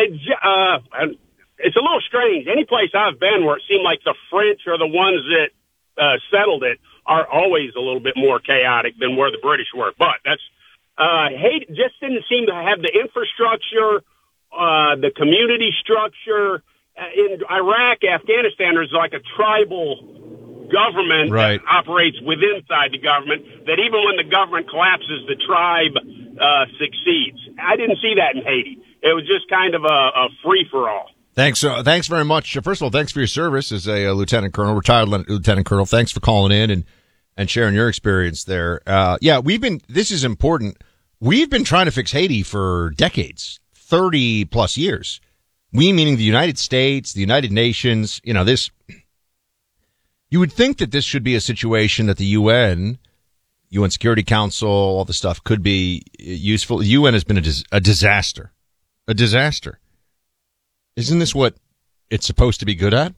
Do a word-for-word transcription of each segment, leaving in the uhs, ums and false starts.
it's, uh, it's a little strange. Any place I've been where it seemed like the French are the ones that uh, settled it are always a little bit more chaotic than where the British were. But that's uh, Haiti just didn't seem to have the infrastructure, uh, the community structure. Uh, in Iraq, Afghanistan, there's like a tribal government right. that operates within inside the government, that even when the government collapses, the tribe uh, succeeds. I didn't see that in Haiti. It was just kind of a, a free-for-all. Thanks uh, thanks very much. First of all, thanks for your service as a, a lieutenant colonel, retired lieutenant colonel. Thanks for calling in and, and sharing your experience there. Uh, yeah, we've been, this is important. We've been trying to fix Haiti for decades, thirty plus years. We, meaning the United States, the United Nations, you know, this, you would think that this should be a situation that the U N, U N Security Council, all the stuff could be useful. The U N has been a, dis- a disaster, a disaster. Isn't this what it's supposed to be good at?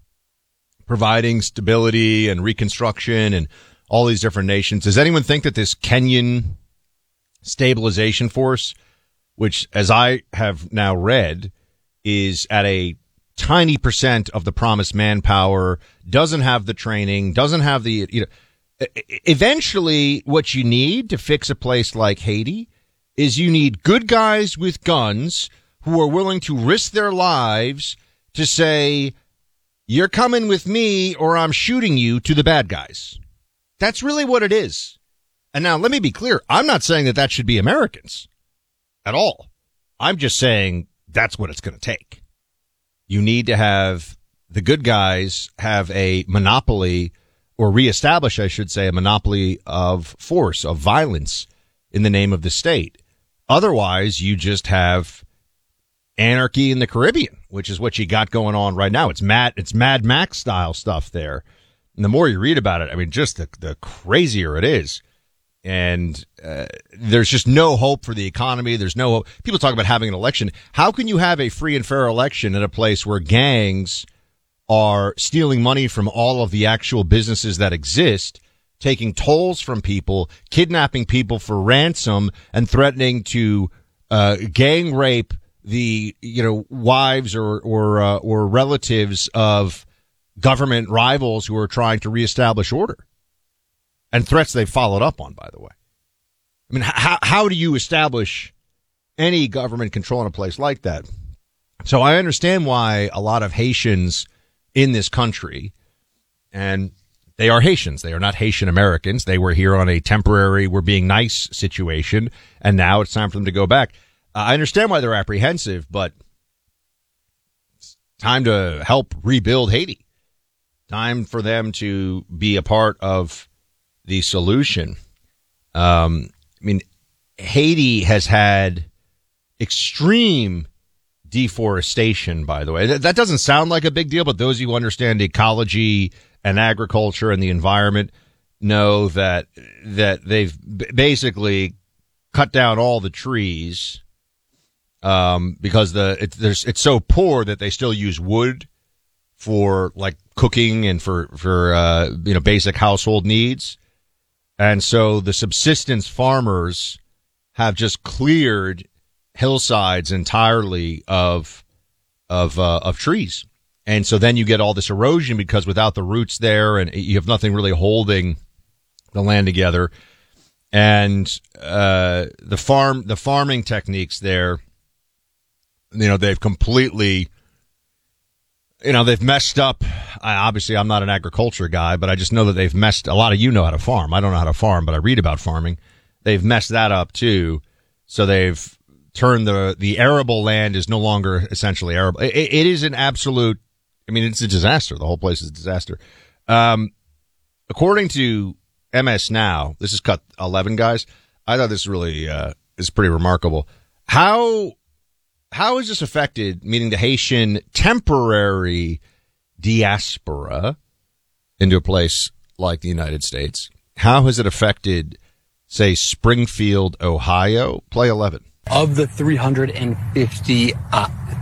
Providing stability and reconstruction and all these different nations. Does anyone think that this Kenyan stabilization force, which, as I have now read, is at a tiny percent of the promised manpower, doesn't have the training, doesn't have the, you know, eventually what you need to fix a place like Haiti is you need good guys with guns who are willing to risk their lives to say, you're coming with me or I'm shooting you to the bad guys. That's really what it is. And now let me be clear. I'm not saying that that should be Americans at all. I'm just saying that's what it's going to take. You need to have the good guys have a monopoly, or reestablish, I should say, a monopoly of force, of violence in the name of the state. Otherwise, you just have anarchy in the Caribbean, which is what you got going on right now. It's Mad, it's Mad Max style stuff there. And the more you read about it, I mean, just the, the crazier it is. And uh, there's just no hope for the economy. There's no hope. People talk about having an election. How can you have a free and fair election in a place where gangs are stealing money from all of the actual businesses that exist, taking tolls from people, kidnapping people for ransom, and threatening to uh, gang rape the, you know, wives or or uh, or relatives of government rivals who are trying to reestablish order, and threats they've followed up on, by the way. I mean, how how do you establish any government control in a place like that? So I understand why a lot of Haitians in this country, and they are Haitians, they are not Haitian Americans. They were here on a temporary, we're being nice situation, and now it's time for them to go back. I understand why they're apprehensive, but it's time to help rebuild Haiti. Time for them to be a part of the solution. Um, I mean, Haiti has had extreme deforestation, by the way. That, that doesn't sound like a big deal, but those of you who understand ecology and agriculture and the environment know that that they've b- basically cut down all the trees. Um, because the it, there's it's so poor that they still use wood for like cooking and for for uh, you know basic household needs, and so the subsistence farmers have just cleared hillsides entirely of of uh, of trees, and so then you get all this erosion because without the roots there, and you have nothing really holding the land together, and uh, the farm the farming techniques there. You know, they've completely, you know, they've messed up. I, obviously, I'm not an agriculture guy, but I just know that they've messed, a lot of you know how to farm. I don't know how to farm, but I read about farming. They've messed that up, too. So they've turned the, the arable land is no longer essentially arable. It, it is an absolute, I mean, it's a disaster. The whole place is a disaster. Um, according to M S Now, this is cut eleven, guys. I thought this really uh, is pretty remarkable. How... How has this affected, meaning the Haitian temporary diaspora into a place like the United States? How has it affected, say, Springfield, Ohio? Play eleven. Of the three hundred fifty uh,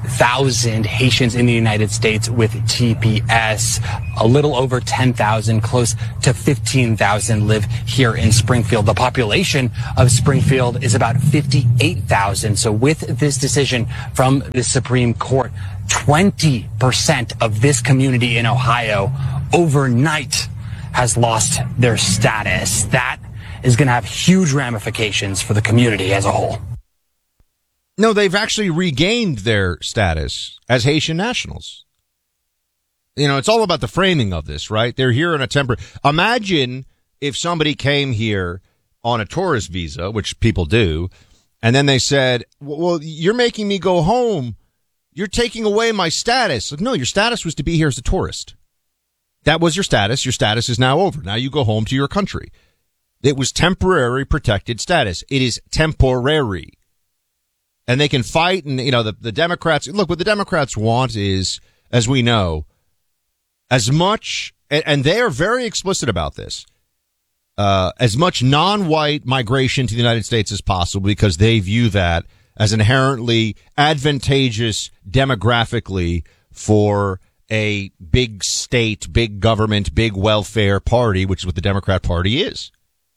thousand Haitians in the United States with T P S. A little over ten thousand, close to fifteen thousand live here in Springfield. The population of Springfield is about fifty-eight thousand. So with this decision from the Supreme Court, twenty percent of this community in Ohio overnight has lost their status. That is going to have huge ramifications for the community as a whole. No, they've actually regained their status as Haitian nationals. You know, it's all about the framing of this, right? They're here on a temporary. Imagine if somebody came here on a tourist visa, which people do, and then they said, well, you're making me go home. You're taking away my status. Like, no, your status was to be here as a tourist. That was your status. Your status is now over. Now you go home to your country. It was temporary protected status. It is temporary. And they can fight, and, you know, the, the Democrats, look, what the Democrats want is, as we know, as much, and, and they are very explicit about this, uh, as much non-white migration to the United States as possible, because they view that as inherently advantageous demographically for a big state, big government, big welfare party, which is what the Democrat Party is.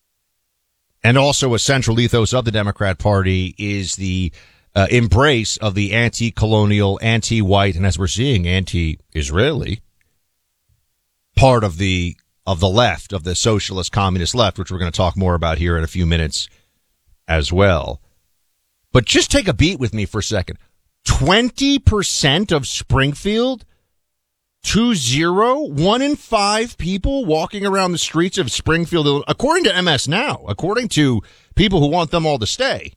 And also a central ethos of the Democrat Party is the uh, embrace of the anti-colonial, anti-white, and as we're seeing, anti-Israeli part of the of the left, of the socialist communist left, which we're going to talk more about here in a few minutes as well. But just take a beat with me for a second. twenty percent of Springfield, two zero, one in five people walking around the streets of Springfield, according to M S Now, according to people who want them all to stay,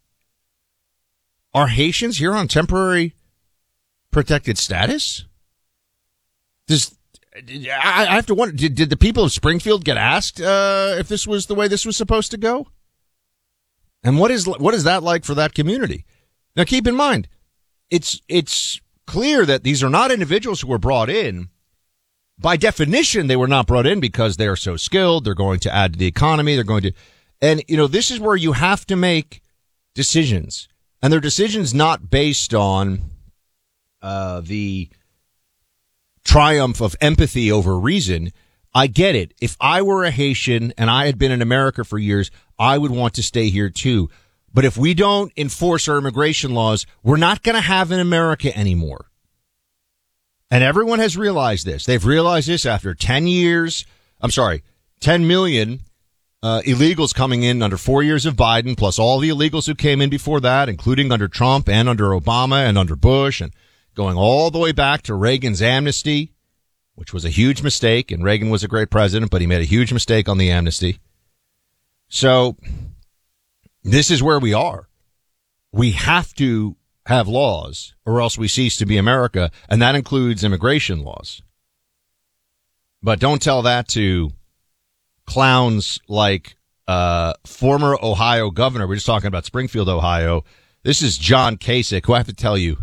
are Haitians here on temporary protected status? Does I have to wonder, did, did the people of Springfield get asked uh, if this was the way this was supposed to go? And what is what is that like for that community? Now, keep in mind, it's it's clear that these are not individuals who were brought in. By definition, they were not brought in because they are so skilled. They're going to add to the economy. They're going to, and you know, this is where you have to make decisions, and they're decisions not based on uh, the triumph of empathy over reason. I get it. If I were a Haitian and I had been in America for years, I would want to stay here too. But if we don't enforce our immigration laws, we're not going to have an America anymore. And everyone has realized this. They've realized this after ten years. I'm sorry, ten million uh, illegals coming in under four years of Biden, plus all the illegals who came in before that, including under Trump and under Obama and under Bush, and going all the way back to Reagan's amnesty, which was a huge mistake. And Reagan was a great president, but he made a huge mistake on the amnesty. So this is where we are. We have to have laws or else we cease to be America, and that includes immigration laws. But don't tell that to clowns like uh former Ohio governor. We're just talking about Springfield, Ohio. This is John Kasich, who I have to tell you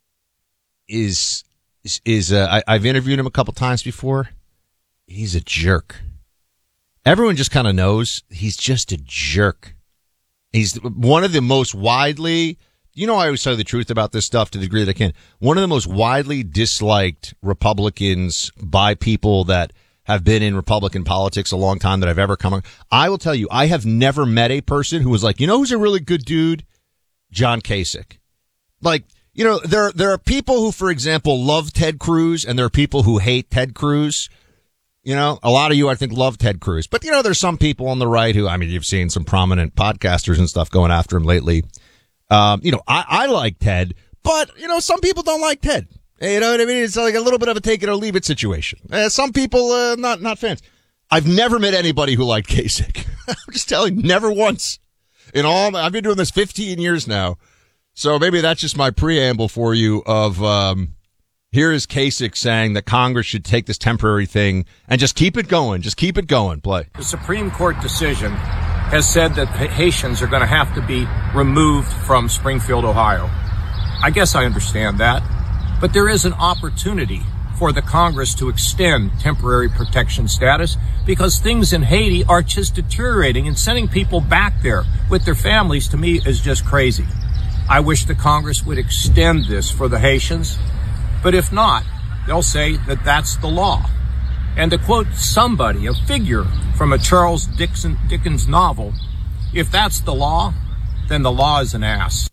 is is, is uh, I, I've interviewed him a couple times before. He's a jerk. Everyone just kind of knows he's just a jerk. He's one of the most widely, you know, I always tell you the truth about this stuff to the degree that I can. One of the most widely disliked Republicans by people that have been in Republican politics a long time that I've ever come on. I will tell you, I have never met a person who was like, you know who's a really good dude? John Kasich. Like, you know, there, there are people who, for example, love Ted Cruz, and there are people who hate Ted Cruz. You know, a lot of you, I think, love Ted Cruz. But, you know, there's some people on the right who, I mean, you've seen some prominent podcasters and stuff going after him lately. Um, you know, I, I like Ted, but, you know, some people don't like Ted. You know what I mean? It's like a little bit of a take it or leave it situation. Uh, some people, uh, not, not fans. I've never met anybody who liked Kasich. I'm just telling you, never once. In all, I've been doing this fifteen years now. So maybe that's just my preamble for you of, um, here is Kasich saying that Congress should take this temporary thing and just keep it going. Just keep it going. Play. The Supreme Court decision has said that Haitians are going to have to be removed from Springfield, Ohio. I guess I understand that. But there is an opportunity for the Congress to extend temporary protection status because things in Haiti are just deteriorating, and sending people back there with their families, to me, is just crazy. I wish the Congress would extend this for the Haitians, but if not, they'll say that that's the law. And to quote somebody, a figure from a Charles Dickens, Dickens novel, if that's the law, then the law is an ass.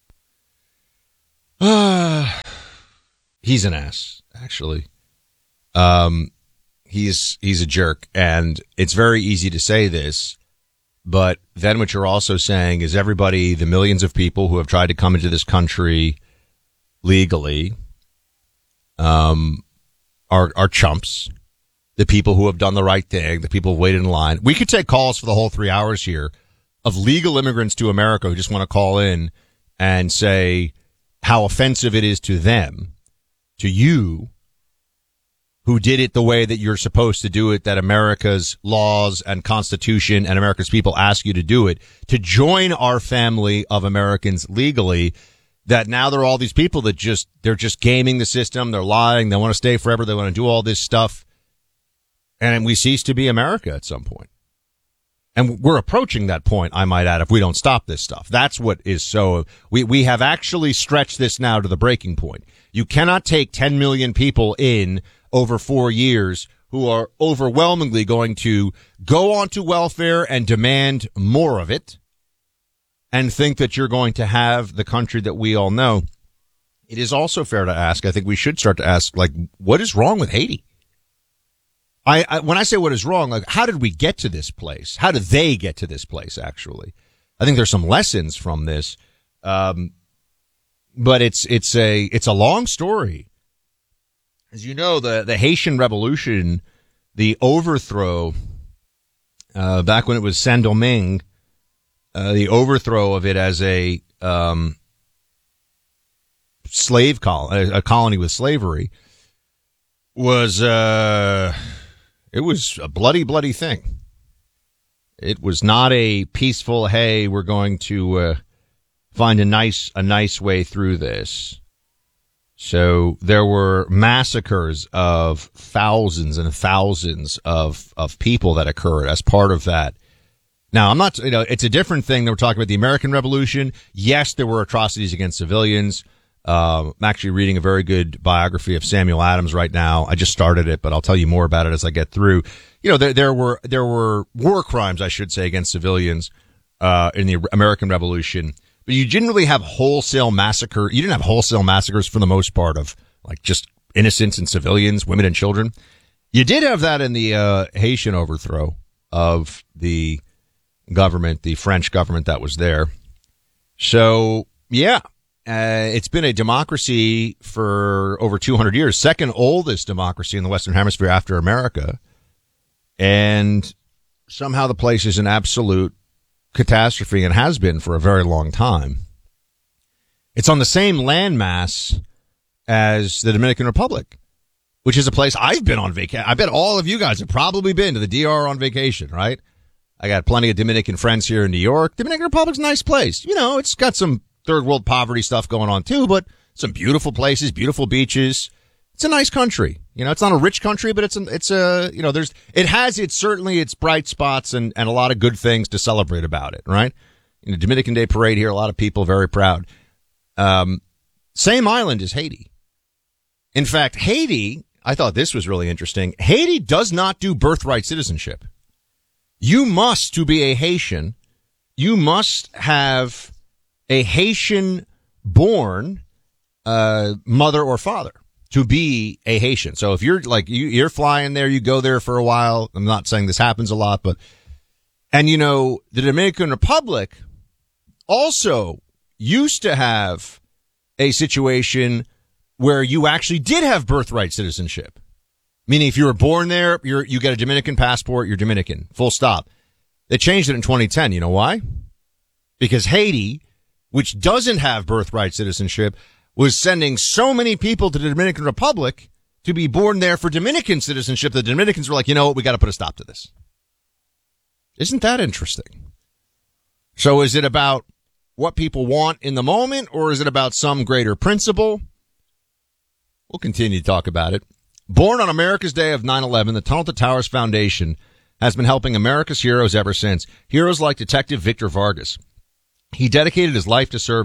Uh, he's an ass, actually. Um, he's, he's a jerk, and it's very easy to say this, but then what you're also saying is everybody, the millions of people who have tried to come into this country legally, um, are, are chumps. The people who have done the right thing, the people who waited in line. We could take calls for the whole three hours here of legal immigrants to America who just want to call in and say how offensive it is to them, to you, who did it the way that you're supposed to do it, that America's laws and Constitution and America's people ask you to do it, to join our family of Americans legally, that now there are all these people that just, they're just gaming the system, they're lying, they want to stay forever, they want to do all this stuff. And we cease to be America at some point. And we're approaching that point, I might add, if we don't stop this stuff. That's what is so, we, we have actually stretched this now to the breaking point. You cannot take ten million people in over four years who are overwhelmingly going to go onto welfare and demand more of it and think that you're going to have the country that we all know. It is also fair to ask, I think we should start to ask, like, what is wrong with Haiti? I, I, when I say what is wrong, like, how did we get to this place? How did they get to this place, actually? I think there's some lessons from this. Um, but it's, it's a, it's a long story. As you know, the, the Haitian Revolution, the overthrow, uh, back when it was Saint-Domingue, uh, the overthrow of it as a, um, slave col, a, a colony with slavery was, uh, it was a bloody, bloody thing. It was not a peaceful, hey, we're going to uh, find a nice, a nice way through this. So there were massacres of thousands and thousands of, of people that occurred as part of that. Now, I'm not, you know, it's a different thing that we're talking about the American Revolution. Yes, there were atrocities against civilians. Uh, I'm actually reading a very good biography of Samuel Adams right now. I just started it, but I'll tell you more about it as I get through. You know, there, there were, there were war crimes, I should say, against civilians, uh, in the American Revolution. But you didn't really have wholesale massacre. You didn't have wholesale massacres for the most part of, like, just innocents and civilians, women and children. You did have that in the, uh, Haitian overthrow of the government, the French government that was there. So, yeah. Uh, it's been a democracy for over two hundred years, second oldest democracy in the Western Hemisphere after America. And somehow the place is an absolute catastrophe and has been for a very long time. It's on the same landmass as the Dominican Republic, which is a place I've been on vacation. I bet all of you guys have probably been to the D R on vacation, right? I got plenty of Dominican friends here in New York. Dominican Republic's a nice place. You know, it's got some third world poverty stuff going on too, but some beautiful places, beautiful beaches. It's a nice country. You know, it's not a rich country, but it's a, it's a, you know, there's, it has its, certainly its bright spots and, and a lot of good things to celebrate about it, right? In the Dominican Day Parade here, a lot of people very proud. Um, same island as Haiti. In fact, Haiti, I thought this was really interesting. Haiti does not do birthright citizenship. You must, to be a Haitian, you must have a Haitian-born uh, mother or father to be a Haitian. So if you're like you, you're flying there, you go there for a while. I'm not saying this happens a lot, but and you know the Dominican Republic also used to have a situation where you actually did have birthright citizenship, meaning if you were born there, you're you get a Dominican passport, you're Dominican. Full stop. They changed it in twenty ten. You know why? Because Haiti, which doesn't have birthright citizenship, was sending so many people to the Dominican Republic to be born there for Dominican citizenship. The Dominicans were like, you know what, we got to put a stop to this. Isn't that interesting? So is it about what people want in the moment, or is it about some greater principle? We'll continue to talk about it. Born on America's Day of nine eleven, the Tunnel to Towers Foundation has been helping America's heroes ever since. Heroes like Detective Victor Vargas. He dedicated his life to service.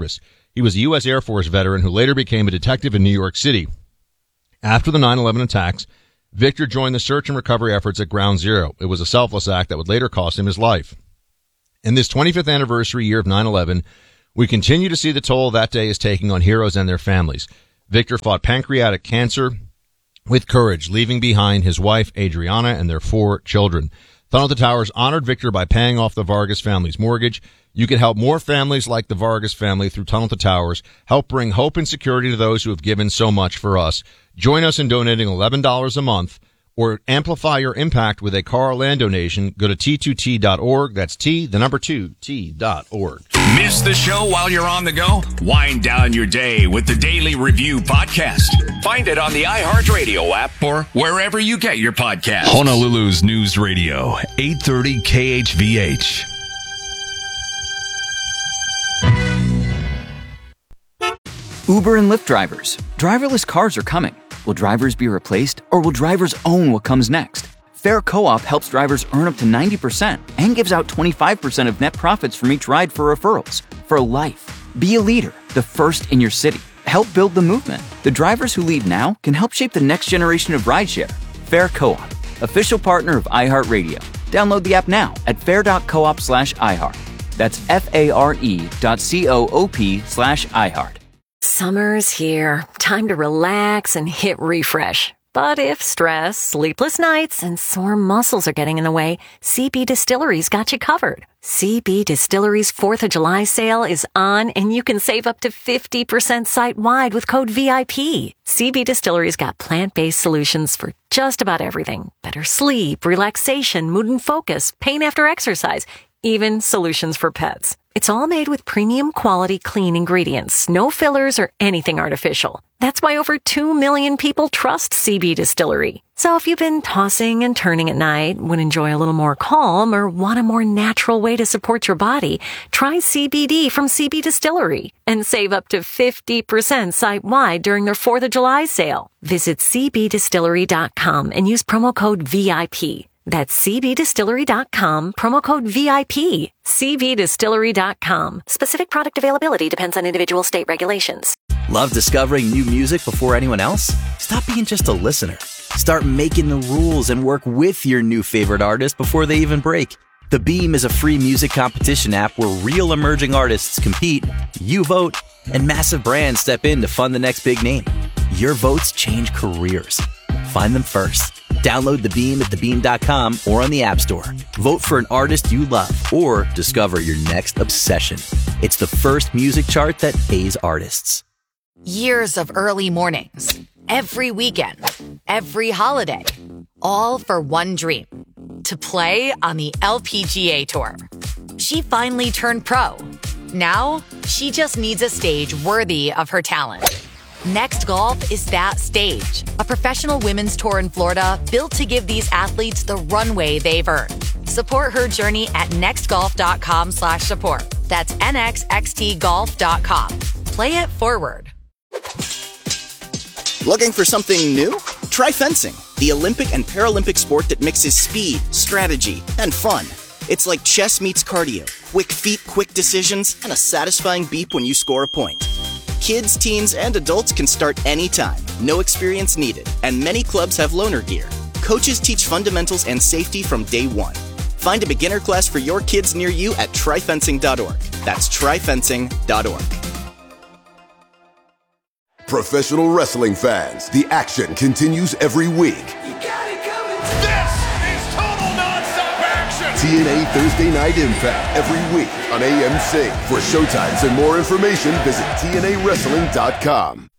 He was a U S Air Force veteran who later became a detective in New York City. After the nine eleven attacks, Victor joined the search and recovery efforts at Ground Zero. It was a selfless act that would later cost him his life. In this twenty-fifth anniversary year of nine eleven, we continue to see the toll that day is taking on heroes and their families. Victor fought pancreatic cancer with courage, leaving behind his wife, Adriana, and their four children. Tunnel to Towers honored Victor by paying off the Vargas family's mortgage. You can help more families like the Vargas family through Tunnel to Towers. Help bring hope and security to those who have given so much for us. Join us in donating eleven dollars a month or amplify your impact with a car or land donation. Go to T two T dot org. That's T, the number two, T dot org. Miss the show while you're on the go? Wind down your day with the Daily Review podcast. Find it on the iHeartRadio app or wherever you get your podcasts. Honolulu's News Radio, eight thirty K H V H. Uber and Lyft drivers. Driverless cars are coming. Will drivers be replaced, or will drivers own what comes next? Fair Co-op helps drivers earn up to ninety percent and gives out twenty-five percent of net profits from each ride for referrals. For life. Be a leader, the first in your city. Help build the movement. The drivers who lead now can help shape the next generation of rideshare. Fair Co-op, official partner of iHeartRadio. Download the app now at fair.coop slash iHeart. That's F-A-R-E dot C-O-O-P slash iHeart. Summer's here. Time to relax and hit refresh. But if stress, sleepless nights, and sore muscles are getting in the way, C B Distillery's got you covered. C B Distillery's fourth of July sale is on, and you can save up to fifty percent site-wide with code V I P. C B Distillery's got plant-based solutions for just about everything. Better sleep, relaxation, mood and focus, pain after exercise, even solutions for pets. It's all made with premium quality clean ingredients, no fillers or anything artificial. That's why over two million people trust C B Distillery. So if you've been tossing and turning at night, would enjoy a little more calm, or want a more natural way to support your body, try C B D from C B Distillery and save up to fifty percent site-wide during their fourth of July sale. Visit C B distillery dot com and use promo code V I P. That's C B distillery dot com, promo code V I P. C B distillery dot com. Specific product availability depends on individual state regulations. Love discovering new music before anyone else? Stop being just a listener. Start making the rules and work with your new favorite artist before they even break. The Beam is a free music competition app where real emerging artists compete, you vote, and massive brands step in to fund the next big name. Your votes change careers. Find them first. Download The Beam at the beam dot com or on the App Store. Vote for an artist you love or discover your next obsession. It's the first music chart that pays artists. Years of early mornings, every weekend, every holiday, all for one dream, to play on the L P G A Tour. She finally turned pro. Now, she just needs a stage worthy of her talent. Next Golf is that stage, a professional women's tour in Florida built to give these athletes the runway they've earned. Support her journey at nextgolf.com slash support. That's N X X T golf dot com. Play it forward. Looking for something new? Try fencing, the Olympic and Paralympic sport that mixes speed, strategy, and fun. It's like chess meets cardio, quick feet, quick decisions, and a satisfying beep when you score a point. Kids, teens, and adults can start anytime. No experience needed, and many clubs have loaner gear. Coaches teach fundamentals and safety from day one. Find a beginner class for your kids near you at try fencing dot org. That's try fencing dot org. Professional wrestling fans, the action continues every week. You got it coming. This is total nonstop action. T N A Thursday Night Impact every week on A M C. For showtimes and more information, visit T N A wrestling dot com.